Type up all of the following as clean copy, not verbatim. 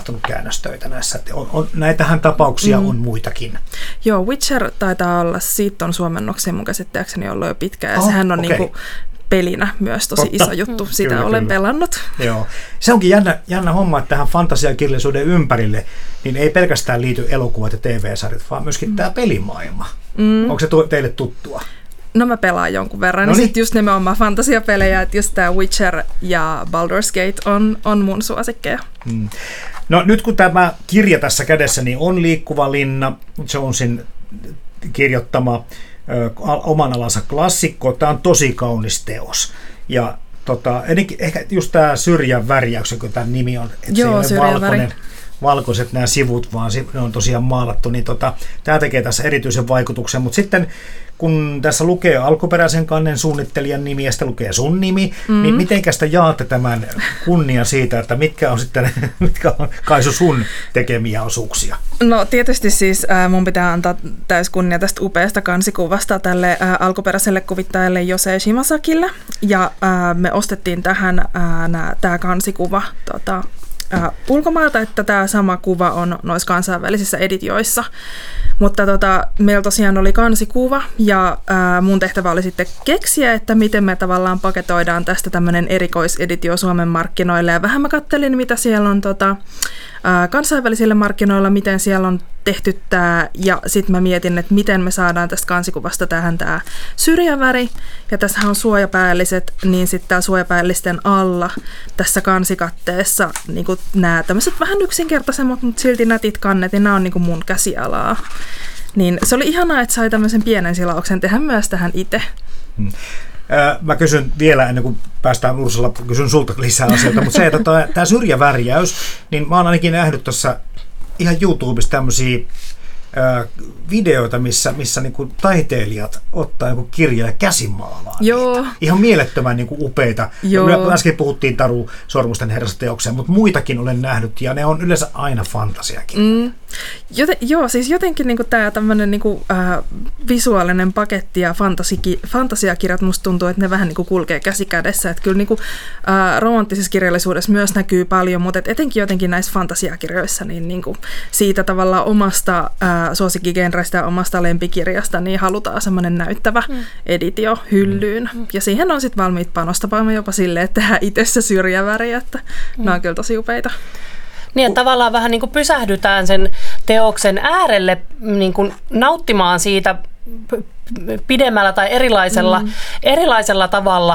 kirjoittanut käännöstöitä näissä. Näitähän tapauksia on muitakin. Joo, Witcher taitaa olla, siitä on suomennoksia mun käsittääkseni ollut jo pitkään, ja sehän on niinku pelinä myös tosi iso juttu. Sitä kyllä, olen pelannut. Joo. Se onkin jännä homma, että tähän fantasiakirjallisuuden ympärille niin ei pelkästään liity elokuvat ja TV-sarjat, vaan myöskin tämä pelimaailma. Onko se teille tuttua? No mä pelaan jonkun verran. No niin. Sitten just nimenomaan fantasiapelejä, että just tämä Witcher ja Baldur's Gate on mun suosikkeja. No nyt kun tämä kirja tässä kädessä, niin on Liikkuva linna, Jonesin kirjoittama oman alansa klassikko. Tämä on tosi kaunis teos. Ja ehkä just tämä Syrjän värjäys, kun tämä nimi on, että joo, se ei ole valkoiset nämä sivut, vaan ne on tosiaan maalattu, niin tämä tekee tässä erityisen vaikutuksen. Mutta sitten kun tässä lukee alkuperäisen kannen suunnittelijan nimi ja sitten lukee sun nimi, niin mitenkä sitä jaatte tämän kunnian siitä, että mitkä on Kaisu sun tekemiä osuuksia? No tietysti siis mun pitää antaa täys kunnia tästä upeasta kansikuvasta tälle alkuperäiselle kuvittajalle Jose Shimasakille, ja me ostettiin tähän tämä kansikuva ulkomailta, että tämä sama kuva on noissa kansainvälisissä editioissa. Mutta meillä tosiaan oli kansikuva, ja mun tehtävä oli sitten keksiä, että miten me tavallaan paketoidaan tästä tämmöinen erikoiseditio Suomen markkinoille. Ja vähän mä kattelin, mitä siellä on kansainvälisillä markkinoilla, miten siellä on tehty tämä, ja sitten mä mietin, että miten me saadaan tästä kansikuvasta tähän tämä syrjäväri, ja tässä on suojapäälliset, niin sitten täällä suojapäällisten alla tässä kansikatteessa niin nämä tämmöiset vähän yksinkertaisemmat, mutta silti nätit kannet, niin nämä on niin mun käsialaa. Niin se oli ihanaa, että sai tämmöisen pienen silauksen tehdä myös tähän itse. Mä kysyn vielä, ennen kuin päästään Ursula, kysyn sulta lisää asioita, mutta se, että tämä syrjävärjäys, niin mä oon ainakin nähnyt tuossa ihan YouTubessa tämmöisiä videoita, missä niinku taiteilijat ottaa joku kirja ja käsimaalaa. Joo. Ihan mielettömän niinku upeita. Äsken puhuttiin Taru Sormusten herrasta teokseen, mutta muitakin olen nähnyt, ja ne on yleensä aina fantasiakirjoja. Joo, siis jotenkin niinku tämä tämmöinen niinku, visuaalinen paketti ja fantasiakirjat musta tuntuu, että ne vähän niinku kulkee käsi kädessä. Että kyllä niinku, romanttisessa kirjallisuudessa myös näkyy paljon, mutta etenkin jotenkin näissä fantasiakirjoissa niin niinku, siitä tavallaan omasta suosikkigenreistä ja omasta lempikirjasta niin halutaan semmoinen näyttävä editio hyllyyn. Ja siihen on sitten valmiit panostamaan jopa silleen, että tehdään itse se syrjäväri, että nämä on kyllä tosi upeita. Niin, että tavallaan vähän niin kuin pysähdytään sen teoksen äärelle niin kuin nauttimaan siitä pidemmällä tai erilaisella tavalla.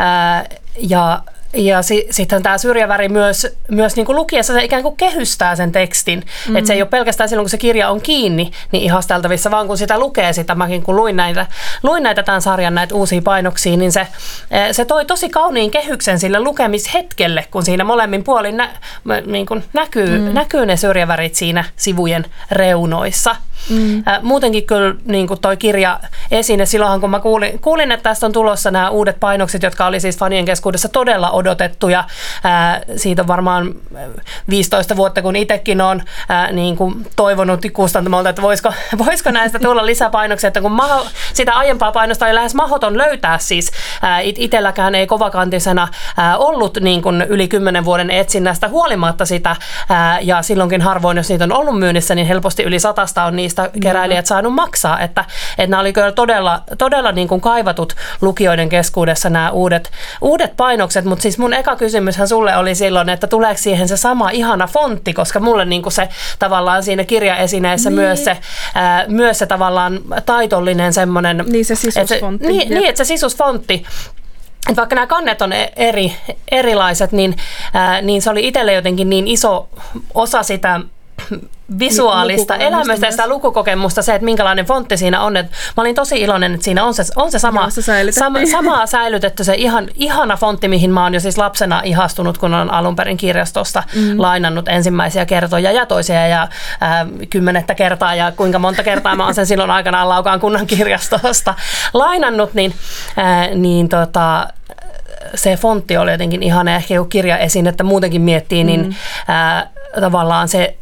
Ja sitten tämä syrjäväri myös niin kuin lukiessa se ikään kuin kehystää sen tekstin. Että se ei ole pelkästään silloin, kun se kirja on kiinni, niin ihasteltavissa, vaan kun sitä lukee sitä. Mäkin kun luin näitä tämän sarjan näitä uusia painoksia, niin se toi tosi kauniin kehyksen sille lukemishetkelle, kun siinä molemmin puolin niin kuin näkyy ne syrjävärit siinä sivujen reunoissa. Muutenkin kyllä niin kuin toi kirja esine, silloinhan kun mä kuulin, että tästä on tulossa nämä uudet painokset, jotka oli siis fanien keskuudessa todella odotettuja. Siitä on varmaan 15 vuotta, kun itsekin olen niin kuin toivonut kustantamolta, että voisiko näistä tulla lisäpainoksia, että kun sitä aiempaa painosta oli lähes mahdoton löytää, siis itselläkään ei kovakantisena ollut niin kuin yli 10 vuoden etsinnästä huolimatta sitä, ja silloinkin harvoin, jos niitä on ollut myynnissä, niin helposti yli 100 on niistä keräilijät saanut maksaa, että nämä oli kyllä todella niin kuin kaivatut lukijoiden keskuudessa nämä uudet painokset, mutta siis mun eka kysymyshän sulle oli silloin, että tuleeko siihen se sama ihana fontti, koska mulle niin kuin se tavallaan siinä kirjaesineessä myös se tavallaan taitollinen semmoinen. Niin se sisusfontti. Niin, että se sisusfontti. Että vaikka nämä kannet on erilaiset, niin se oli itselle jotenkin niin iso osa sitä visuaalista elämästä ja sitä lukukokemusta, se, että minkälainen fontti siinä on. Että mä olin tosi iloinen, että siinä on se sama säilytetty, se ihana fontti, mihin mä oon jo siis lapsena ihastunut, kun olen alun perin kirjastosta lainannut ensimmäisiä kertoja ja toisia ja 10 kertaa ja kuinka monta kertaa mä oon sen silloin aikanaan Laukaan kunnan kirjastosta lainannut, niin se fontti oli jotenkin ihana, ehkä kun kirjaesinettä muutenkin miettii, niin tavallaan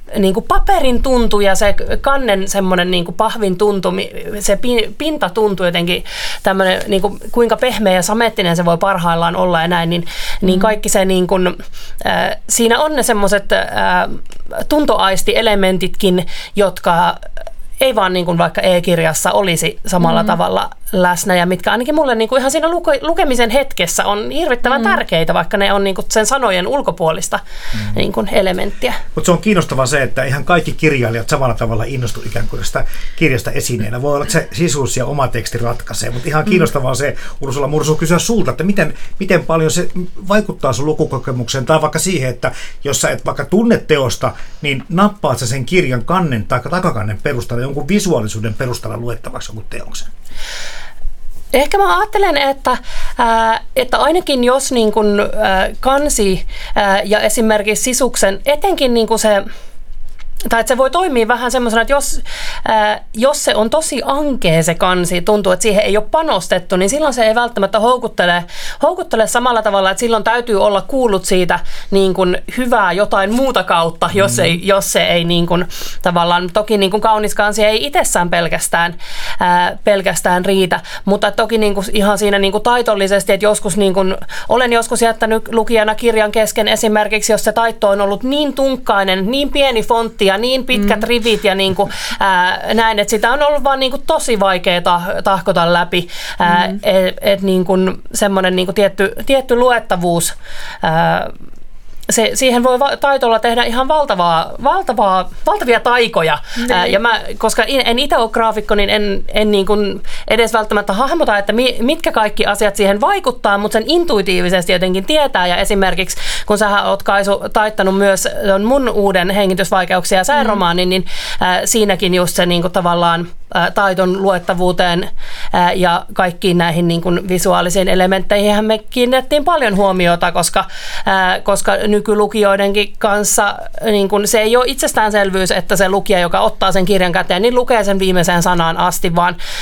niin kuin paperin tuntu ja se kannen semmoinen niin kuin pahvin tuntu, se pinta tuntuu jotenkin tämmöinen, niin kuin, kuinka pehmeä ja samettinen se voi parhaillaan olla ja näin, niin kaikki se niin kuin, siinä on ne semmoiset tuntoaistielementitkin, jotka ei vaan niin kuin vaikka e-kirjassa olisi samalla tavalla läsnä ja mitkä ainakin mulle niin kuin ihan siinä lukemisen hetkessä on hirvittävän tärkeitä, vaikka ne on niin kuin sen sanojen ulkopuolista niin kuin elementtiä. Mutta se on kiinnostavaa se, että ihan kaikki kirjailijat samalla tavalla innostu ikään kuin sitä kirjasta esineenä. Voi olla, että se sisuus ja oma teksti ratkaisee, mutta ihan kiinnostavaa se, Ursula Mursu, kysyä sulta, että miten paljon se vaikuttaa sun lukukokemukseen tai vaikka siihen, että jos sä et vaikka tunne teosta, niin nappaat sä sen kirjan kannen tai takakannen perustalla jonkun visuaalisuuden perustalla luettavaksi jonkun teoksen? Ehkä mä ajattelen, että ainakin jos niin kun, kansi ja esimerkiksi sisuksen, etenkin niin kun se, tai että se voi toimia vähän semmoisena, että jos se on tosi ankea se kansi, tuntuu, että siihen ei ole panostettu, niin silloin se ei välttämättä houkuttele samalla tavalla, että silloin täytyy olla kuullut siitä niin kuin hyvää jotain muuta kautta, jos se ei niin kuin, tavallaan, toki niin kuin kaunis kansi ei itsessään pelkästään riitä, mutta toki niin kuin ihan siinä niin kuin taitollisesti, että joskus niin kuin, olen joskus jättänyt lukijana kirjan kesken esimerkiksi, jos se taitto on ollut niin tunkkainen, niin pieni fontti ja niin pitkät rivit ja niin kuin, näin, että sitä on ollut vaan niin kuin tosi vaikea tahkota läpi, että niin kuin semmoinen niin kuin tietty luettavuus, siihen voi taitolla tehdä ihan valtavia taikoja. Ja koska en itse ole graafikko, niin en niin kuin edes välttämättä hahmota, että mitkä kaikki asiat siihen vaikuttaa, mutta sen intuitiivisesti jotenkin tietää. Ja esimerkiksi, kun sä oot, Kaisu, taittanut myös mun uuden hengitysvaikeuksia ja sääromaanin, niin siinäkin just se niin kuin tavallaan taiton luettavuuteen ja kaikkiin näihin niin kuin visuaalisiin elementteihin me kiinnitettiin paljon huomiota, koska nykylukijoidenkin kanssa niin kuin se ei ole itsestäänselvyys, että se lukija, joka ottaa sen kirjan käteen, niin lukee sen viimeiseen sanaan asti,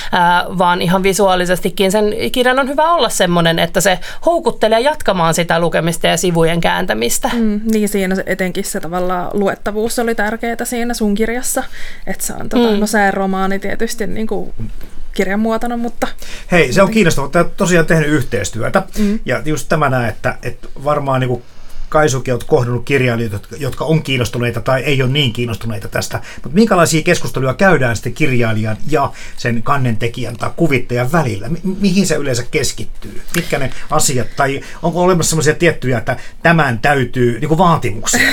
vaan ihan visuaalisestikin sen kirjan on hyvä olla semmoinen, että se houkuttelee jatkamaan sitä lukemista ja sivujen kääntämistä. Niin siinä etenkin se tavallaan luettavuus oli tärkeää siinä sun kirjassa, että se on sääromaani tietysti niin kuin kirjan muotona, mutta... Hei, se on kiinnostavaa, että tosiaan tehnyt yhteistyötä ja just tämä näe, että varmaan niin kuin Kaisukin olet kohdannut kirjailijoita, jotka on kiinnostuneita tai ei ole niin kiinnostuneita tästä, mutta minkälaisia keskusteluja käydään sitten kirjailijan ja sen kannentekijän tai kuvittajan välillä? Mihin se yleensä keskittyy? Mitkä ne asiat, tai onko olemassa sellaisia tiettyjä, että tämän täytyy, niin kuin vaatimuksia?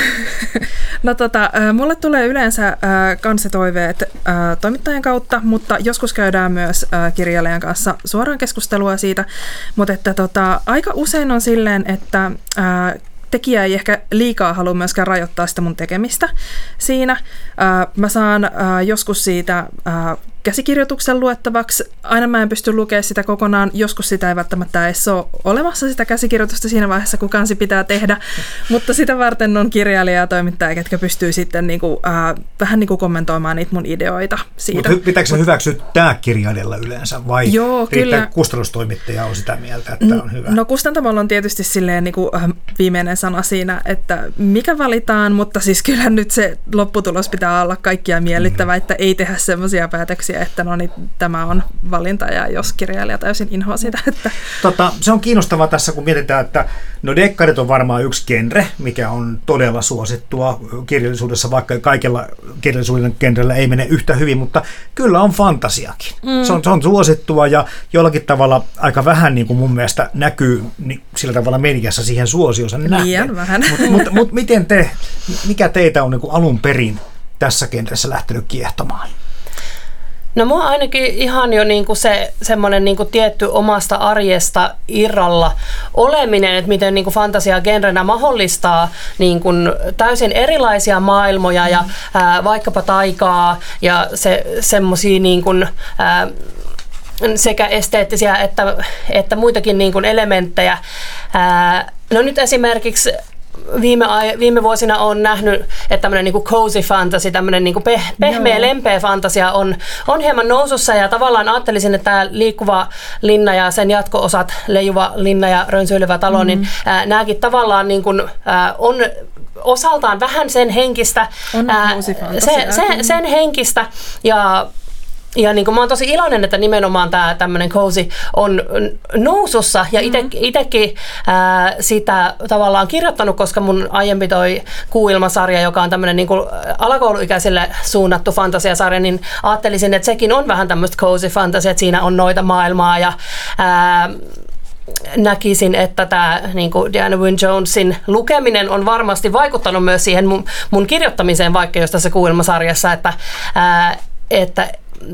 No mulle tulee yleensä kansitoiveet toimittajan kautta, mutta joskus käydään myös kirjailijan kanssa suoraan keskustelua siitä, mutta että aika usein on silleen, että tekijä ei ehkä liikaa halua myöskään rajoittaa sitä mun tekemistä siinä. Mä saan joskus siitä käsikirjoituksen luettavaksi. Aina mä en pysty lukemaan sitä kokonaan. Joskus sitä ei välttämättä edes ole olemassa sitä käsikirjoitusta siinä vaiheessa, kun kansi pitää tehdä. Mutta sitä varten on kirjailija ja toimittaja, ketkä pystyy sitten vähän kommentoimaan niitä mun ideoita siitä. Mutta pitääkö se hyväksyttää kirjailijalla yleensä? Vai riittää kustannustoimittaja on sitä mieltä, että tämä on hyvä? No kustantamolla on tietysti silleen viimeinen sana siinä, että mikä valitaan, mutta siis kyllä nyt se lopputulos pitää olla kaikkia miellyttävä, että ei tehdä semmoisia päätöksiä, että no niin, tämä on valinta ja jos kirjailija täysin inhoa sitä. Että... se on kiinnostavaa tässä, kun mietitään, että no dekkarit on varmaan yksi genre, mikä on todella suosittua kirjallisuudessa, vaikka kaikilla kirjallisuuden genrellä ei mene yhtä hyvin, mutta kyllä on fantasiakin. Se on suosittua ja jollakin tavalla aika vähän niin kuin mun mielestä näkyy sillä tavalla mediassa siihen suosiossa nähden. Liian vähän. Mutta mikä teitä on niin kuin alun perin tässä genressä lähtenyt kiehtomaan? No mua ainakin ihan jo niinku semmoinen niinku tietty omasta arjesta irralla oleminen, että miten niinku fantasia genrenä mahdollistaa niinku täysin erilaisia maailmoja ja vaikkapa taikaa ja semmoisia niinku, sekä esteettisiä että muitakin niinku elementtejä. No nyt esimerkiksi viime vuosina olen nähnyt, että tämmöinen niin cozy fantasy, tämmöinen niin pehmeä, lempeä fantasia on hieman nousussa ja tavallaan ajattelisin, että tämä liikkuva linna ja sen jatko-osat, leijuva linna ja rönsyilevä talo, niin nämäkin tavallaan niin kuin, on osaltaan vähän sen henkistä, sen henkistä ja niin kuin mä oon tosi iloinen, että nimenomaan tämä tämmöinen cozy on nousussa ja itsekin sitä tavallaan kirjoittanut, koska mun aiempi toi Kuuilma-sarja, joka on tämmöinen niin kuin alakouluikäisille suunnattu fantasiasarja, niin ajattelisin, että sekin on vähän tämmöistä cozy fantasia, että siinä on noita maailmaa ja näkisin, että tämä niin kuin Diana Wynne Jonesin lukeminen on varmasti vaikuttanut myös siihen mun kirjoittamiseen, vaikka jos tässä Kuuilma-sarjassa, että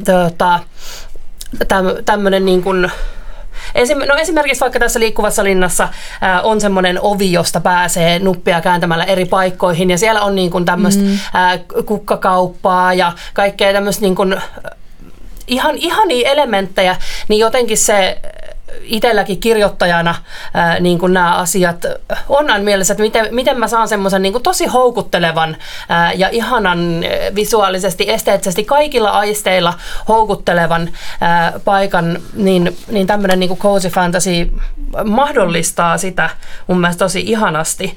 tämmöinen niin kuin esimerkiksi vaikka tässä Liikkuvassa linnassa on semmoinen ovi, josta pääsee nuppia kääntämällä eri paikkoihin ja siellä on niin kuin tämmöistä kukkakauppaa ja kaikkea tämmöistä niin kuin ihania elementtejä, niin jotenkin se itselläkin kirjoittajana niin kuin nämä asiat on mielessä, että miten mä saan semmoisen niin kuin tosi houkuttelevan ja ihanan visuaalisesti, esteettisesti kaikilla aisteilla houkuttelevan paikan, niin tämmöinen niin kuin cozy fantasy mahdollistaa sitä mun mielestä tosi ihanasti.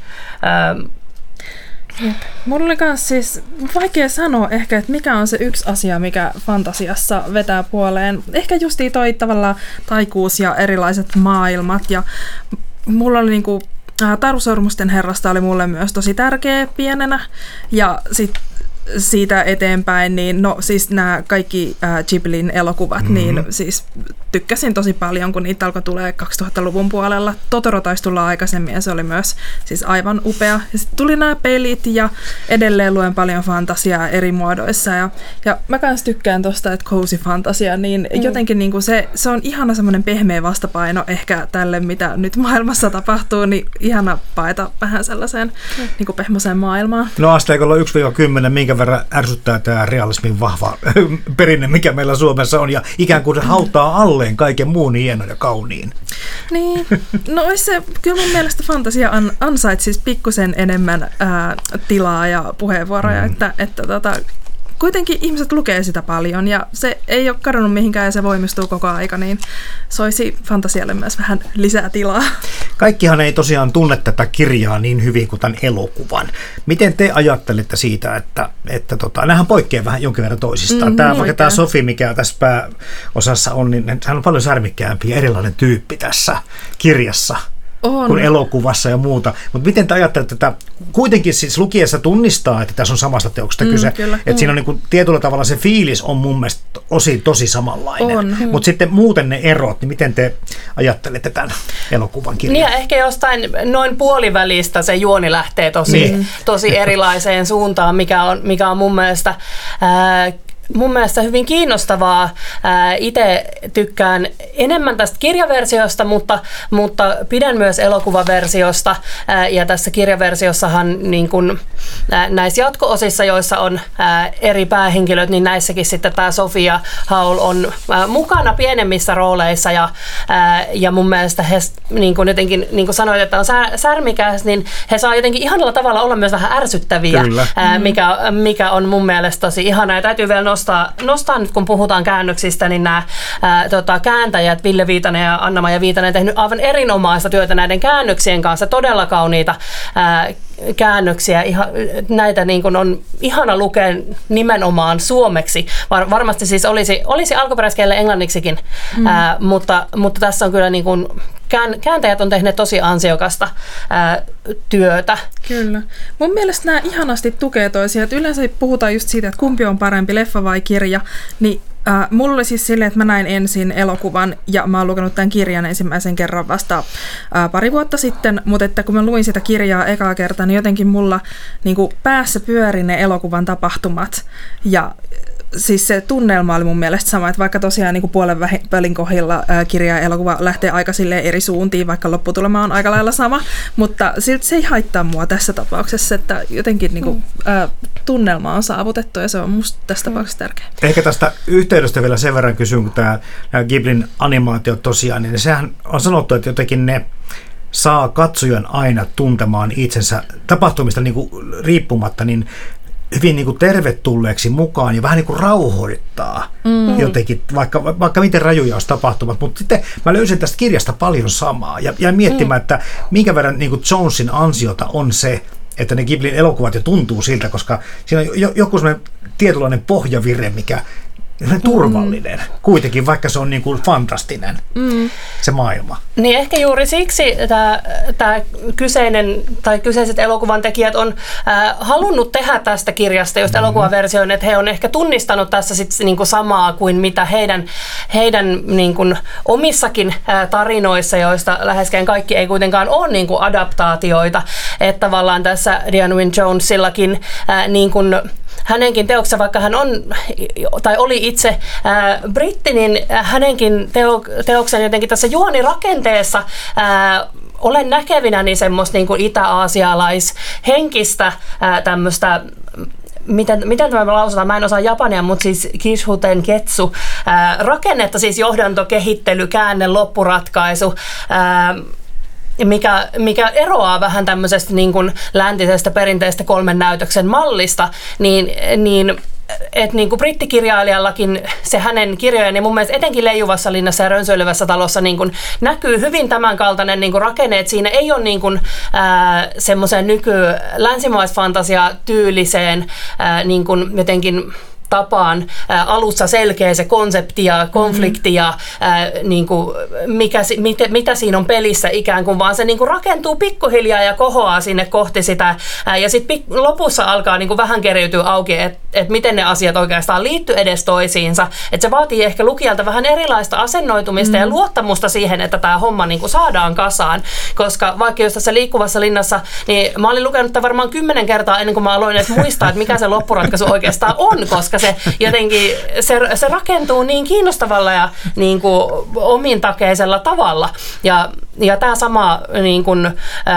Mulla oli kans siis vaikea sanoa ehkä, että mikä on se yksi asia, mikä fantasiassa vetää puoleen. Ehkä justiin toi tavallaan taikuus ja erilaiset maailmat. Ja mulla oli niinku, Taru Sormusten herrasta oli mulle myös tosi tärkeä pienenä. Ja sit siitä eteenpäin, niin no siis nämä kaikki Ghiblin elokuvat, niin siis tykkäsin tosi paljon, kun niitä alkoi tulee 2000-luvun puolella. Totoro taisi tulla aikaisemmin ja se oli myös siis aivan upea. Ja sitten tuli nämä pelit ja edelleen luen paljon fantasiaa eri muodoissa. Ja mä kans tykkään tosta, että cozy fantasia, niin jotenkin niinku se on ihana semmoinen pehmeä vastapaino ehkä tälle, mitä nyt maailmassa tapahtuu, niin ihana paeta vähän sellaiseen niinku pehmoiseen maailmaan. No asteikolla 1-10, minkä verran ärsyttää tämä realismin vahva perinne, mikä meillä Suomessa on, ja ikään kuin se hauttaa alleen kaiken muun hienon ja kauniin. Niin, no se kyllä mun mielestä fantasia ansaitsisi pikkusen enemmän tilaa ja puheenvuoroja, että kuitenkin ihmiset lukee sitä paljon ja se ei ole kadonnut mihinkään ja se voimistuu koko aika, niin soisi fantasialle myös vähän lisää tilaa. Kaikkihan ei tosiaan tunne tätä kirjaa niin hyvin kuin tämän elokuvan. Miten te ajattelette siitä, että nämähän poikkeaa vähän jonkin verran toisistaan? Vaikka tämä Sofi, mikä tässä pääosassa on, niin hän on paljon särmikkäämpi ja erilainen tyyppi tässä kirjassa. Kuin elokuvassa ja muuta. Mutta miten te ajattelette, että kuitenkin siis lukiessa tunnistaa, että tässä on samasta teoksesta kyse. Että siinä on niin kuin, tietyllä tavalla se fiilis on mun mielestä tosi samanlainen. Mutta sitten muuten ne erot, niin miten te ajattelette tämän elokuvan kirjan? Niin ja ehkä jostain noin puolivälistä se juoni lähtee tosi erilaiseen suuntaan, mikä on mun mielestä hyvin kiinnostavaa. Itse tykkään enemmän tästä kirjaversiosta, mutta pidän myös elokuvaversiosta. Ja tässä kirjaversiossahan niin kun, näissä jatko-osissa, joissa on eri päähenkilöt, niin näissäkin sitten tämä Sofia Howell on mukana pienemmissä rooleissa. Ja mun mielestä he, niin kun jotenkin, niin kuin sanoit, että on särmikäs, niin he saa jotenkin ihanalla tavalla olla myös vähän ärsyttäviä, mikä on mun mielestä tosi ihanaa. Ja täytyy vielä nostaa nyt, kun puhutaan käännöksistä, niin nämä kääntäjät Ville Viitanen ja Anna-Maija Viitanen tehnyt aivan erinomaista työtä näiden käännöksien kanssa, todella kauniita käännöksiä. Näitä niin kuin on ihana lukea nimenomaan suomeksi. Varmasti siis olisi alkuperäiskielellä englanniksikin, mutta tässä on kyllä niin kuin kääntäjät on tehneet tosi ansiokasta työtä. Kyllä. Mun mielestä nämä ihanasti tukee toisiaan. Yleensä puhutaan just siitä, että kumpi on parempi, leffa vai kirja, niin mulla oli siis silleen, että mä näin ensin elokuvan ja mä oon lukenut tämän kirjan ensimmäisen kerran vasta pari vuotta sitten, mutta että kun mä luin sitä kirjaa ekaa kertaa, niin jotenkin mulla niin kuin päässä pyöri ne elokuvan tapahtumat ja siis se tunnelma oli mun mielestä sama, että vaikka tosiaan niin puolen välin kohdilla kirja ja elokuva lähtee aika eri suuntiin, vaikka lopputulema on aika lailla sama, mutta silti se ei haittaa mua tässä tapauksessa, että jotenkin niin kuin, tunnelma on saavutettu ja se on musta tässä tapauksessa tärkeää. Ehkä tästä yhteydestä vielä sen verran kysyn, kun tämä Ghiblin animaatio tosiaan, niin sehän on sanottu, että jotenkin ne saa katsojan aina tuntemaan itsensä tapahtumista niin kuin riippumatta, niin hyvin niin kuin tervetulleeksi mukaan ja vähän niin kuin rauhoittaa jotenkin, vaikka miten rajuja olisi tapahtumat. Mutta sitten mä löysin tästä kirjasta paljon samaa ja miettimään, että minkä verran niin kuin Jonesin ansiota on se, että ne Ghiblin elokuvat jo tuntuu siltä, koska siinä on joku sellainen tietynlainen pohjavire, mikä on turvallinen kuitenkin, vaikka se on niin kuin fantastinen se maailma. Niin ehkä juuri siksi tämä kyseiset elokuvan tekijät on halunnut tehdä tästä kirjasta just elokuvaversion, että he on ehkä tunnistanut tässä sit niinku samaa kuin mitä heidän niinku omissakin tarinoissa, joista läheskään kaikki ei kuitenkaan ole niinku adaptaatioita, että tavallaan tässä Diana Wynne Jonesillakin niinku hänenkin teoksessa, vaikka hän on tai oli itse britti, niin hänenkin teoksen jotenkin tässä juonirakenteessa olen näkevinäni semmoista niin kuin itä-aasialaishenkistä tämmöistä, miten tämä lausutaan, mä en osaa japania, mutta siis kishuten ketsu, rakennetta, siis johdanto, kehittely, käänne, loppuratkaisu, mikä eroaa vähän tämmöisestä niin kuin läntisestä perinteistä 3 näytöksen mallista, niin että niin kuin brittikirjailijallakin se hänen kirjojen, ja mun mielestä etenkin Leijuvassa linnassa ja Rönsyilevässä talossa niin kuin näkyy hyvin tämänkaltainen niin kuin rakenne, että siinä ei ole niin kuin semmoiseen länsimaisfantasia-tyyliseen niin kuin jotenkin tapaan alussa selkeä se konsepti ja konflikti ja niin kuin mitä siinä on pelissä ikään kuin, vaan se niin kuin rakentuu pikkuhiljaa ja kohoaa sinne kohti sitä ja sitten lopussa alkaa niin kuin vähän keriytyä auki, että miten ne asiat oikeastaan liittyy edes toisiinsa. Että se vaatii ehkä lukijalta vähän erilaista asennoitumista ja luottamusta siihen, että tämä homma niin kuin saadaan kasaan, koska vaikka jos tässä Liikkuvassa linnassa, niin mä olin lukenut tämän varmaan 10 kertaa ennen kuin mä aloin edes muistaa, että mikä se loppuratkaisu oikeastaan on, koska se jotenkin se rakentuu niin kiinnostavalla ja niin kuin omintakeisella tavalla. Ja tämä sama niin kuin,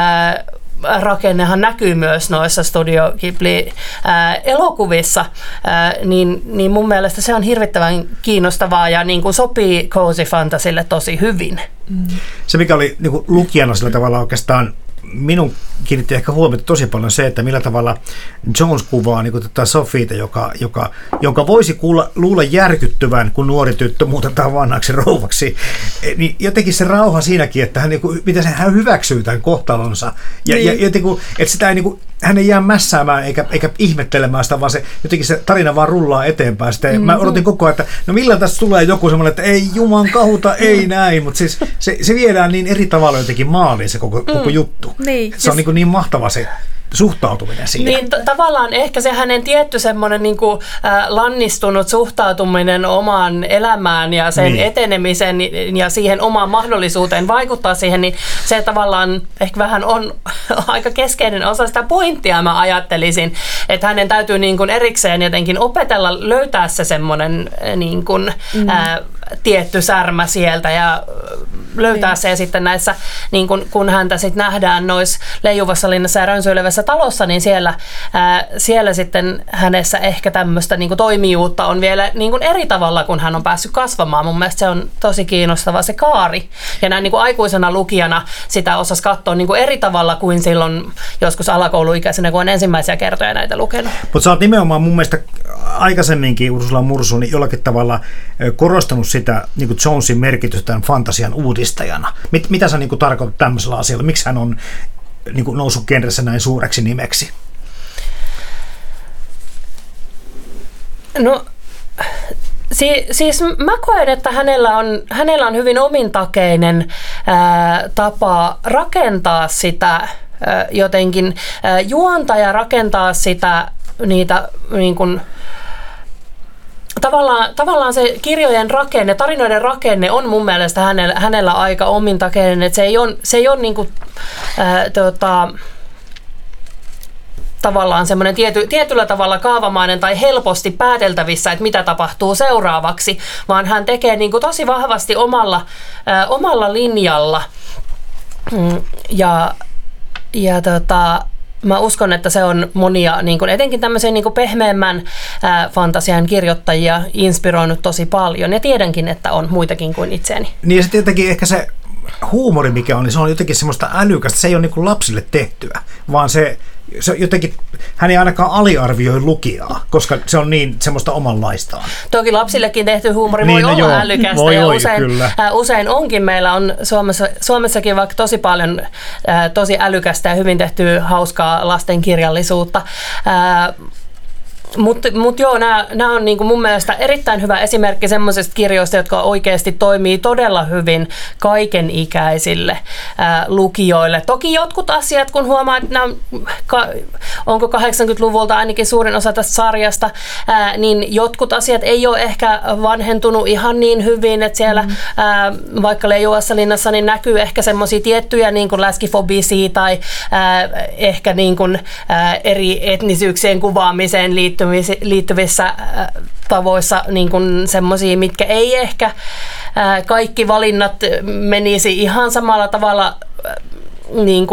rakennehan näkyy myös noissa Studio Ghibli-elokuvissa, niin mun mielestä se on hirvittävän kiinnostavaa ja niin kuin sopii cozy fantasylle tosi hyvin. Se, mikä oli niin kuin lukijana sillä tavalla oikeastaan minun kiinnitti ehkä huomiota tosi paljon se, että millä tavalla Jones kuvaa niin tätä Sofiita, jonka voisi luulla järkyttyvän, kun nuori tyttö muutetaan vanhaksi rouvaksi. Niin jotenkin se rauha siinäkin, että miten hän hyväksyy tämän kohtalonsa. Ja jotenkin, että sitä ei, hän ei jää mässäämään eikä ihmettelemään sitä, vaan se, jotenkin se tarina vaan rullaa eteenpäin. Sitten mä odotin koko ajan, että no milloin tässä tulee joku semmoinen, että ei juman kahuta, ei näin, mutta siis se viedään niin eri tavalla jotenkin maaliin se koko juttu. Niin. Se on niin mahtava se suhtautuminen siihen. Niin tavallaan ehkä se hänen tietty semmoinen niin kuin lannistunut suhtautuminen omaan elämään ja sen etenemisen ja siihen omaan mahdollisuuteen vaikuttaa siihen, niin se tavallaan ehkä vähän on aika keskeinen osa sitä pointtia, mä ajattelisin, että hänen täytyy niin kuin erikseen jotenkin opetella löytää se semmoinen niin kuin, tietty särmä sieltä ja löytää se sitten näissä, niin kun häntä sitten nähdään noissa Leijuvassa linnassa ja Rönsyilevässä talossa, niin siellä sitten hänessä ehkä tämmöistä niin kuin toimijuutta on vielä niin kuin eri tavalla, kun hän on päässyt kasvamaan. Mun mielestä se on tosi kiinnostava se kaari. Ja näin niin kuin aikuisena lukijana sitä osasi katsoa niin kuin eri tavalla kuin silloin joskus alakouluikäisenä, kun on ensimmäisiä kertoja näitä lukenut. Mutta sä oot nimenomaan mun mielestä aikaisemminkin Ursula Mursu niin jollakin tavalla korostanut sitä niin kuin Jonesin merkitystä tämän fantasian uudistajana. Mitä sä niin kuin tarkoitat tämmöisellä asialla? Miksi hän on niin kuin noussut genressä näin suureksi nimeksi? No siis mä koen, että hänellä on hyvin omintakeinen tapa rakentaa sitä jotenkin juonta ja rakentaa sitä niitä niin kuin Tavallaan se kirjojen rakenne, tarinoiden rakenne on mun mielestä hänellä aika omintakeinen, että se ei ole niin kuin, tavallaan semmoinen tietyllä tavalla kaavamainen tai helposti pääteltävissä, että mitä tapahtuu seuraavaksi, vaan hän tekee niin kuin tosi vahvasti omalla linjalla mä uskon, että se on monia, niin kuin etenkin tämmöisen niin kuin pehmeämmän fantasian kirjoittajia inspiroinut tosi paljon. Ja tiedänkin, että on muitakin kuin itseäni. Niin ja sitten jotenkin ehkä se huumori, mikä on, niin se on jotenkin semmoista älykästä. Se ei ole niin kuin lapsille tehtyä, vaan se se jotenkin, hän ei ainakaan aliarvioi lukijaa, koska se on niin semmoista omanlaistaan. Toki lapsillekin tehty huumori voi olla älykästä ja usein onkin. Meillä on Suomessakin vaikka tosi paljon tosi älykästä ja hyvin tehtyä hauskaa lastenkirjallisuutta. Mutta joo, nämä on niinku mun mielestä erittäin hyvä esimerkki semmoisista kirjoista, jotka oikeasti toimii todella hyvin kaikenikäisille lukijoille. Toki jotkut asiat, kun huomaa, että onko 80-luvulta ainakin suurin osa tästä sarjasta, niin jotkut asiat ei ole ehkä vanhentunut ihan niin hyvin, että siellä vaikka Leijuassa linnassa niin näkyy ehkä semmoisia tiettyjä niin kuin läskifobisia tai ehkä niin kuin, eri etnisyyksien kuvaamiseen liittyvissä tavoissa niin kuin semmoisia, mitkä ei ehkä kaikki valinnat menisi ihan samalla tavalla niin kuin